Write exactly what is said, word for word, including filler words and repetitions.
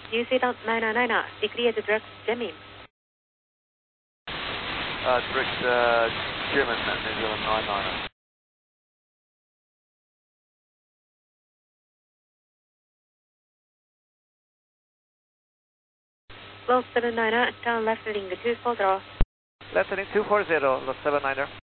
New Zealand nine nine, declare the direct German. Uh, direct uh, German, New Zealand nine nine. Low seven niner, turn left heading two four zero. Left heading two four zero, low seven niner.